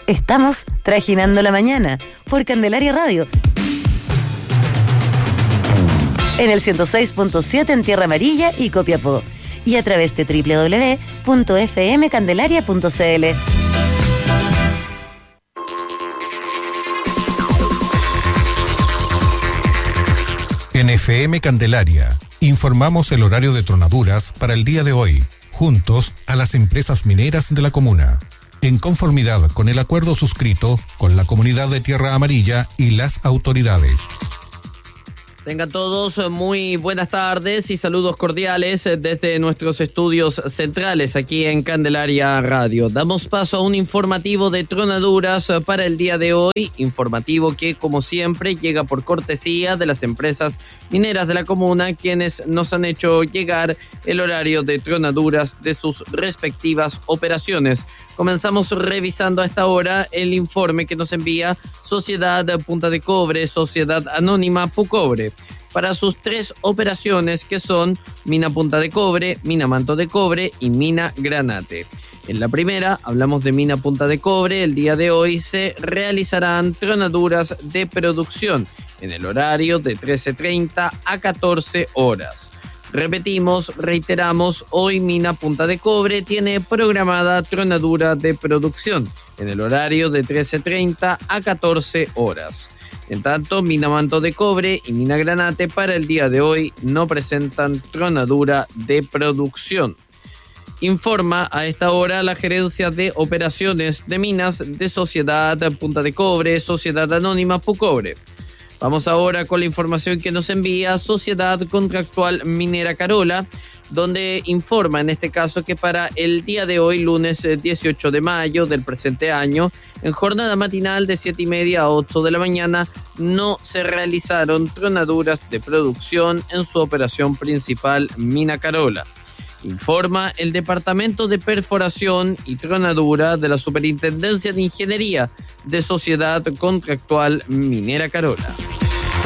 Estamos trajinando la mañana por Candelaria Radio. En el 106.7 en Tierra Amarilla y Copiapó. Y a través de www.fmcandelaria.cl. En FM Candelaria, informamos el horario de tronaduras para el día de hoy, juntos a las empresas mineras de la comuna, en conformidad con el acuerdo suscrito con la comunidad de Tierra Amarilla y las autoridades. Tengan todos muy buenas tardes y saludos cordiales desde nuestros estudios centrales aquí en Candelaria Radio. Damos paso a un informativo de tronaduras para el día de hoy, informativo que como siempre llega por cortesía de las empresas mineras de la comuna, quienes nos han hecho llegar el horario de tronaduras de sus respectivas operaciones. Comenzamos revisando a esta hora el informe que nos envía Sociedad Punta de Cobre, Sociedad Anónima Pucobre, para sus 3 operaciones que son Mina Punta de Cobre, Mina Manto de Cobre y Mina Granate. En la primera, hablamos de Mina Punta de Cobre. El día de hoy se realizarán tronaduras de producción en el horario de 13:30 a 14 horas. Repetimos, reiteramos, hoy Mina Punta de Cobre tiene programada tronadura de producción en el horario de 13:30 a 14 horas. En tanto, Mina Manto de Cobre y Mina Granate para el día de hoy no presentan tronadura de producción. Informa a esta hora la Gerencia de Operaciones de Minas de Sociedad Punta de Cobre, Sociedad Anónima Pucobre. Vamos ahora con la información que nos envía Sociedad Contractual Minera Carola, donde informa en este caso que para el día de hoy, lunes 18 de mayo del presente año, en jornada matinal de 7:30 a 8 de la mañana, no se realizaron tronaduras de producción en su operación principal Mina Carola. Informa el Departamento de Perforación y Tronadura de la Superintendencia de Ingeniería de Sociedad Contractual Minera Carola.